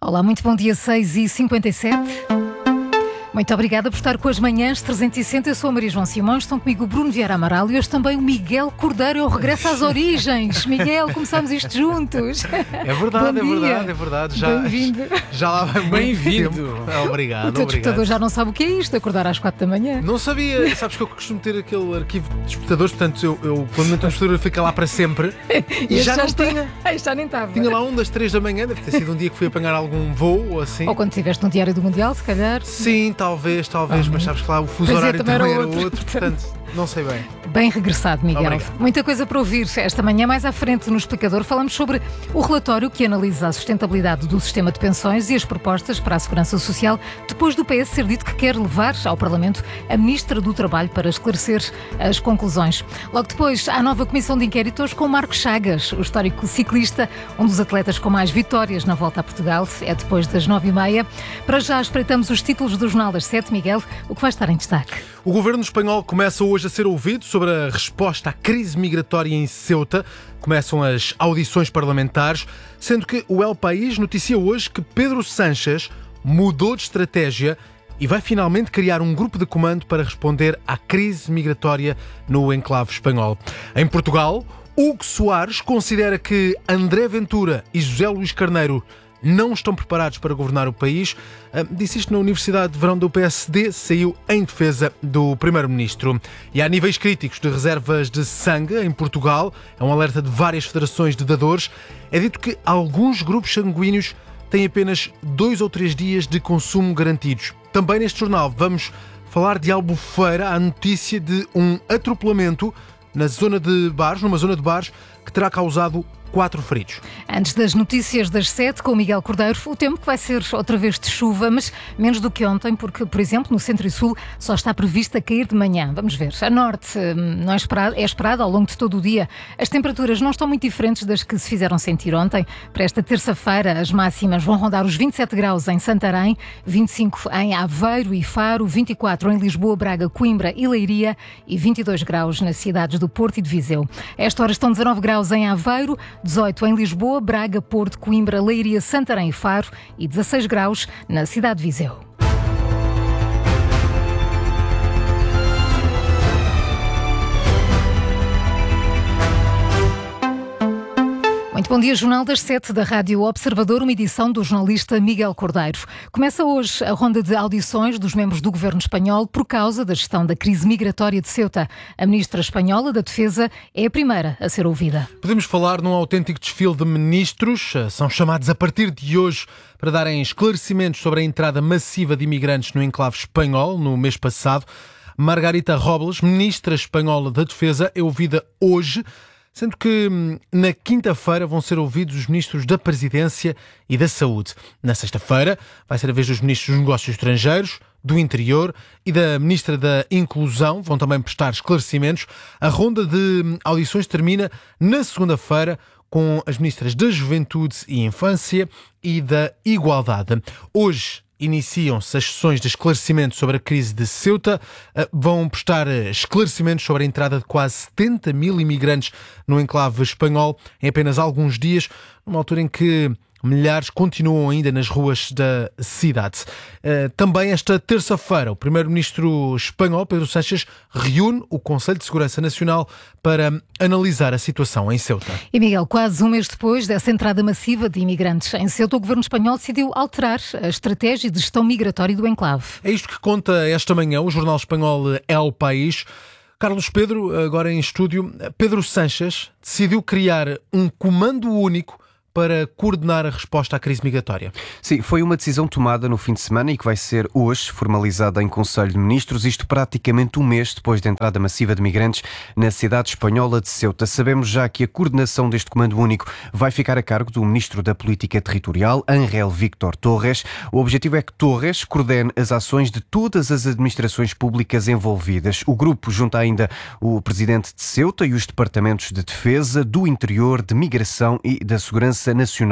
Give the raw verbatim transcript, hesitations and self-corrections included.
Olá, muito bom dia, seis e cinquenta e sete. Muito obrigada por estar com as manhãs trezentos e sessenta. Eu sou a Maria João Simões, estão comigo o Bruno Vieira Amaral e hoje também o Miguel Cordeiro. Eu regresso às origens. Miguel, começámos isto juntos. É verdade, é verdade, é verdade. Já, Bem-vindo. Já lá vai Bem-vindo. Obrigado, O teu obrigado. despertador já não sabe o que é isto, acordar às quatro da manhã. Não sabia. Sabes que eu costumo ter aquele arquivo de despertadores, portanto, eu, eu quando meto o despertador fica lá para sempre. E, E já, já não está... tinha. Ai, já nem estava. Tinha lá um das três da manhã, deve ter sido um dia que fui apanhar algum voo ou assim. Ou quando estiveste no Diário do Mundial, se calhar. Sim, talvez, talvez, mas sabes que lá o fuso Pois é, horário também também era era outro, outro, portanto, não sei bem. Bem regressado, Miguel. Obrigado. Muita coisa para ouvir esta manhã. Mais à frente no Explicador falamos sobre o relatório que analisa a sustentabilidade do sistema de pensões e as propostas para a segurança social, depois do P S ser dito que quer levar ao Parlamento a Ministra do Trabalho para esclarecer as conclusões. Logo depois, há a nova comissão de inquérito hoje com Marcos Chagas, o histórico ciclista, um dos atletas com mais vitórias na volta a Portugal. É depois das nove e meia. Para já espreitamos os títulos do Jornal das Sete. Miguel, o que vai estar em destaque? O governo espanhol começa hoje a ser ouvido sobre a resposta à crise migratória em Ceuta. Começam as audições parlamentares, sendo que o El País noticia hoje que Pedro Sánchez mudou de estratégia e vai finalmente criar um grupo de comando para responder à crise migratória no enclave espanhol. Em Portugal, Hugo Soares considera que André Ventura e José Luís Carneiro não estão preparados para governar o país. Disse isto na Universidade de Verão do P S D, saiu em defesa do Primeiro-Ministro. E há níveis críticos de reservas de sangue em Portugal. É um alerta de várias federações de dadores. É dito que alguns grupos sanguíneos têm apenas dois ou três dias de consumo garantidos. Também neste jornal vamos falar de Albufeira, a notícia de um atropelamento na zona de bares, numa zona de bares que terá causado quatro feridos. Antes das notícias das sete, com o Miguel Cordeiro, o tempo que vai ser outra vez de chuva, mas menos do que ontem, porque, por exemplo, no centro e sul só está prevista cair de manhã. Vamos ver. A norte não é esperado, é esperado ao longo de todo o dia. As temperaturas não estão muito diferentes das que se fizeram sentir ontem. Para esta terça-feira, as máximas vão rondar os vinte e sete graus em Santarém, vinte e cinco em Aveiro e Faro, vinte e quatro em Lisboa, Braga, Coimbra e Leiria e vinte e dois graus nas cidades do Porto e de Viseu. A esta hora estão dezanove graus em Aveiro, dezoito em Lisboa, Braga, Porto, Coimbra, Leiria, Santarém e Faro e dezasseis graus na cidade de Viseu. Muito bom dia, Jornal das Sete da Rádio Observador, uma edição do jornalista Miguel Cordeiro. Começa hoje a ronda de audições dos membros do governo espanhol por causa da gestão da crise migratória de Ceuta. A ministra espanhola da Defesa é a primeira a ser ouvida. Podemos falar num autêntico desfile de ministros. São chamados a partir de hoje para darem esclarecimentos sobre a entrada massiva de imigrantes no enclave espanhol no mês passado. Margarita Robles, ministra espanhola da Defesa, é ouvida hoje, sendo que na quinta-feira vão ser ouvidos os ministros da Presidência e da Saúde. Na sexta-feira vai ser a vez dos ministros dos Negócios Estrangeiros, do Interior e da Ministra da Inclusão. Vão também prestar esclarecimentos. A ronda de audições termina na segunda-feira com as ministras da Juventude e Infância e da Igualdade. Hoje iniciam-se as sessões de esclarecimento sobre a crise de Ceuta. Vão prestar esclarecimentos sobre a entrada de quase setenta mil imigrantes no enclave espanhol em apenas alguns dias, numa altura em que milhares continuam ainda nas ruas da cidade. Também esta terça-feira, o primeiro-ministro espanhol, Pedro Sánchez, reúne o Conselho de Segurança Nacional para analisar a situação em Ceuta. E Miguel, quase um mês depois dessa entrada massiva de imigrantes em Ceuta, o governo espanhol decidiu alterar a estratégia de gestão migratória do enclave. É isto que conta esta manhã o jornal espanhol El País. Carlos Pedro, agora em estúdio. Pedro Sánchez decidiu criar um comando único para coordenar a resposta à crise migratória. Sim, foi uma decisão tomada no fim de semana e que vai ser hoje formalizada em Conselho de Ministros, isto praticamente um mês depois da entrada massiva de migrantes na cidade espanhola de Ceuta. Sabemos já que a coordenação deste comando único vai ficar a cargo do Ministro da Política Territorial, Ángel Víctor Torres. O objetivo é que Torres coordene as ações de todas as administrações públicas envolvidas. O grupo junta ainda o Presidente de Ceuta e os Departamentos de Defesa, do Interior, de Migração e da Segurança Nacional.